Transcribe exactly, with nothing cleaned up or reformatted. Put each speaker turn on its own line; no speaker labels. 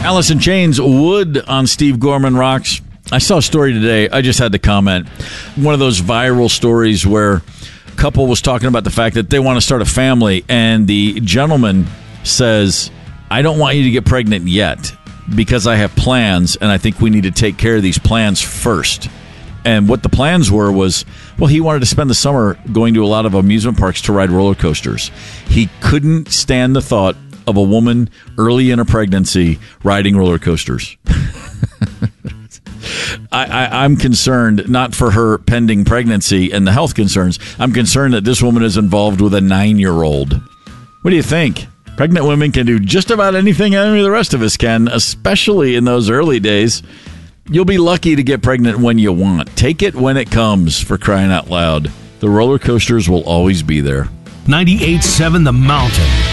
Alice in Chains, Wood on Steve Gorman Rocks. I saw a story today. I just had to comment. One of those viral stories where a couple was talking about the fact that they want to start a family, and the gentleman says, I don't want you to get pregnant yet because I have plans, and I think we need to take care of these plans first. And what the plans were was, well, he wanted to spend the summer going to a lot of amusement parks to ride roller coasters. He couldn't stand the thought of a woman early in a pregnancy riding roller coasters. I, I, I'm concerned, not for her pending pregnancy and the health concerns. I'm concerned that this woman is involved with a nine-year-old. What do you think? Pregnant women can do just about anything any of the rest of us can, especially in those early days. You'll be lucky to get pregnant when you want. Take it when it comes, for crying out loud. The roller coasters will always be there.
ninety-eight point seven The Mountain.